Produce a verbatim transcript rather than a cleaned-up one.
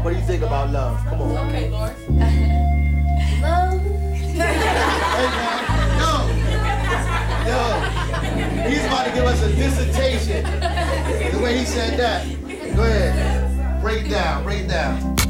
What do you think about love? Come on. Okay, Lord. Love. Hey, man. Yo. Yo. He's about to give us a dissertation. The way he said that. Go ahead. Break it down. Break it down.